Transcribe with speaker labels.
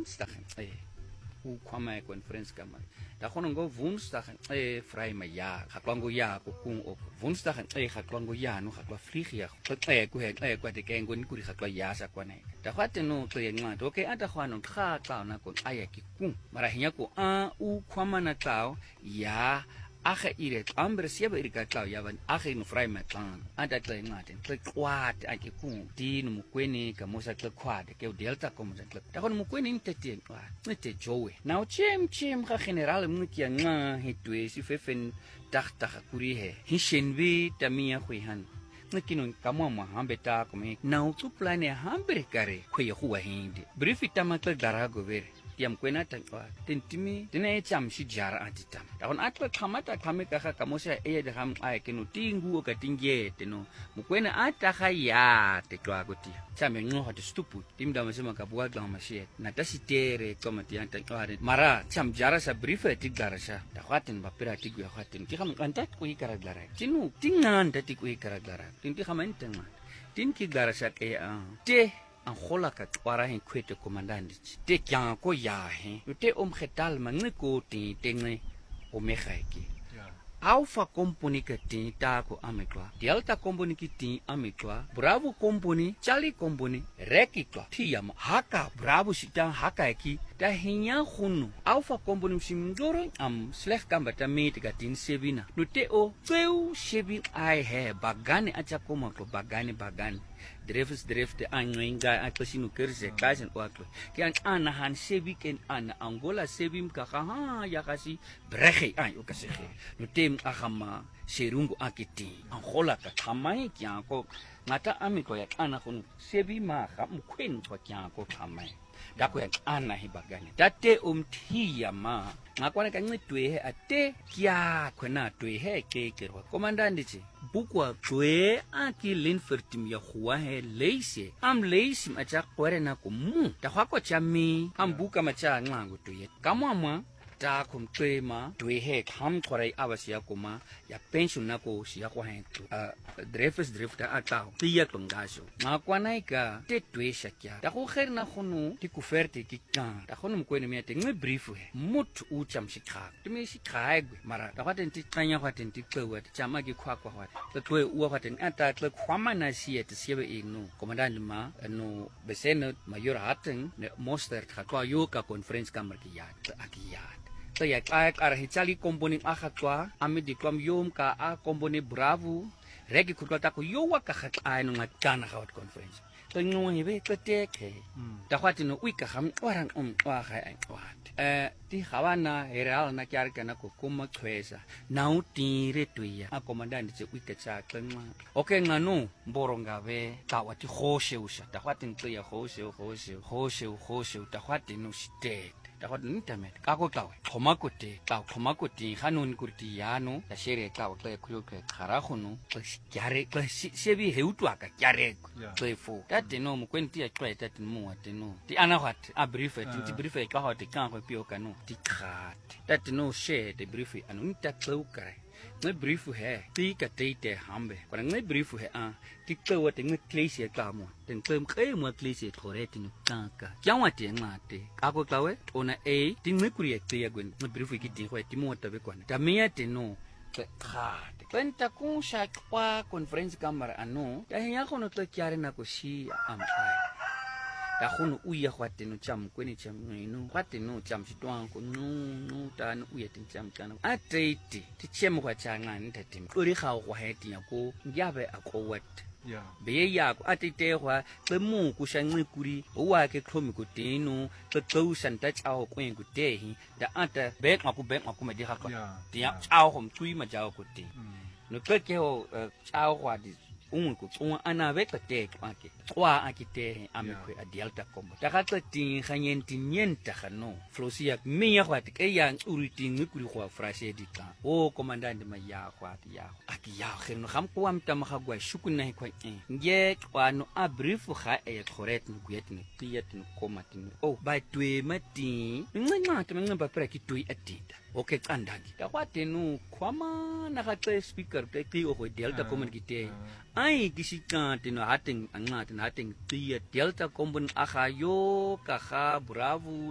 Speaker 1: Woensdag hoe kwam my conference kamer da gewoon ngo Woensdag vry my jaar ga kwangu ya ko kung op Woensdag ga kwangu ya no ga kwa vlieg ya ku he kwa te kengo ni kuri ga kwa ya sa kwa ne da kwate no to ye ncwadi okay ata khwana xa xa na ko aya ki kung mara hinya ko u kwama na tao ya age ire amber siebe ire ka tao ya ban age no vry my plan ata te ncwadi te kwat ake kung di no mukweni ka mosa te kwat ke delta kom te da gewoon mukweni ntete nete jowe now chem ga general mniki nga hitwe si fefen tagta kuri he hishenwi tamia khwihan nkinon kamwa hambe ta kome now tu plan ya hambe kare khwe huwa hindi brief tamakla darago vere tiam kwena tangwa tentimi tene cham shi jara atitam dakon atwa khamata khameka ka mosa de ham ai kenu tingu ka tingye teno mukwena ata khaya te kwa kuti chame ngo hot stupu tim da masema ka buwa gama shi na tasitere koma tianta kware mara cham jara sa brief ti garasha dakwaten bapira ti gwa khaten ti kham kantat ku ikara dara tinu tingan dati ku ikara dara tinti khamantenga tinki garasha ke te an khola ka twara hen kwete komandandi te kya ko ya he te omgetal manne ko te tenge omegaki alpha company ka te ta ko amekwa delta company ki te amekwa bravo company charlie company rekikwa tiam haka bravo sita haka ki da hinya khunu alpha company simndoro am slech kambata mate ka tin sebina no te o peu shebi I have bagane acha koma ko bagane drefs de anwenga akosinu kerse kasen waklo ki an han sebi ken an angola sebim ka ha ya kasi breche ay o kasege no tem agama serungu akiti angola ka thamai kya ko ngata amiko ya ana khunu sebi ma ga mkhwen kwa kya ko thamai dako ya ana hibagane tate umthiya ma ngakwana ka ncitwe he ate kya khona twe he kekerwa komandandi chi bukwa twe aki linfertim ya khuwa he leise am leise macha kwere na ko mu ta khwako chami am buka macha ngango twe kamwa ta kumtwema twe he kham khore abasiya kuma ya pension nako siya kwa he drifter atao tiya kongasho ngakwana ika te twe shakya ta go kherna khonu ti kuferte ki kan ta khonu mkwene miate ngi brief he mut u chamshikha tumi shikhaegwe mara ta kwaten ti tsanya kwaten ti kwewa chama ki khwakwa kwate twe uwa kwaten ata tle khwama na siye te siebe inu komandant ma no besene mayor haten ne monster khatwa yo ka conference kamar ki ya akiyat so ya ar hichali company akhatwa ami diklom yom ka a company bravo regi kutlata ko yo wa ka khatay no ngatana ka conference to ngwe be to teke ta khwati no uika kham warang wa kha ai wat ti khawana heral na kyar kana ko kuma khwesa na utire tuya a komandandi tse uika tsa klenwa okay ngano mboronga be ta wati khoshe usha ta khwati ntya khoshe ta khwati no state ta khwati nitamet ka ko tlawe khoma ko te hanon kurti yano ta shere tlawe tle khyo ke khara khono kyare sebi heutwa ka kyare tsefo tate no mokwenti ya kweta timo ateno ti ana khwati a brief ti brief ka hote kan go pio kanu ti khat tate no share the brief anu nta tsukare ne brief he ti ka teite hambe kwa ne brief he ti tlo te ne klesi ka mo ten tlem kre mo klesi thoreti no kanka kyangwa te ngate ka ko tlawe ona ti ne kuri ya gwen ne brief ki ti khwa ti mo tabe kwana ta meya te no khat kwenta ku sha kwa conference kamera ano ta hinya khono tlo kyare na ko shi ampai ta khono uya khwate no cham kweni cham no khwate no cham shitwang ko no ta no uya tin cham kana atete ti chem khwa changa ni tatim uri kha go heti ya ko ngyabe akowat be ya ko atete khwa tse mu ku shanqi kuri wa ke khlomi ko teno tse tsosan ta chao kwen ku tehi da ata be ngaku me di kha ti ya chao khom tui ma chao ko te no ke ho chao khwa di unku ana be ka te ke kwa akite amikwe a delta kombo ta ka tin khanyenti nyenta khano flosia miya khwati ke yang uriting kuri khwa frase dika o komandant ma ya khwati ya akiya kheno kham kwa mtama khagwa shukuna hikwa nge kwano a brief kha e khoret ni kuyet ni tiyet ni komatin o ba twe mati ncinca ke ngamba pra ki twi atita okay candagi ta kwate no khwama na ka speaker te ki o delta community ai kisikante no hating angat nating tiya delta kombon akhayo kakha bravo